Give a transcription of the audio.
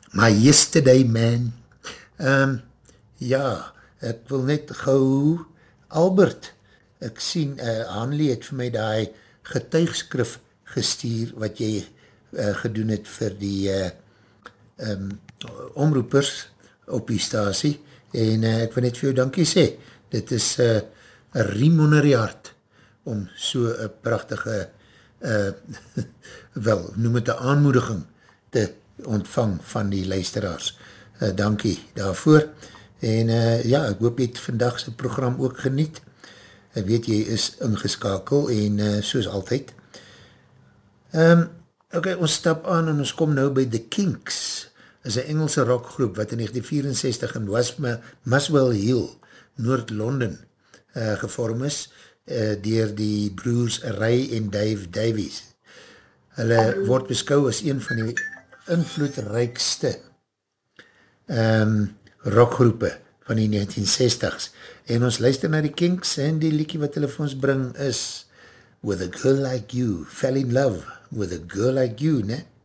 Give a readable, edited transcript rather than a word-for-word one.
My Yesterday Man. Ja, ek wil net gauw, Albert, ek sien, Hanlie het vir my die getuigskrif gestuur, wat jy gedoen het vir die omroepers op die stasie, en ek wil net vir jou dankie sê, dit is een riem onder die hart, om so een prachtige, wel, noem het een aanmoediging, te ontvang van die luisteraars. Dankie daarvoor, en ja, ek hoop jy het vandag sy program ook geniet. Ek weet jy is ingeskakel, en soos altyd. Ok, ons stap aan, en ons kom nou by The Kinks, is een Engelse rockgroep, wat in 1964 in Muswell Hill, Noord-Londen, gevorm is, dier die broers Ray en Dave Davies. Hulle word beskou as een van die invloedrijkste rockgroepe van die 1960s. En ons luister na die Kinks, en die liedjie wat hulle vir ons bring is With a Girl Like You, Fell in Love with a Girl Like You, ne?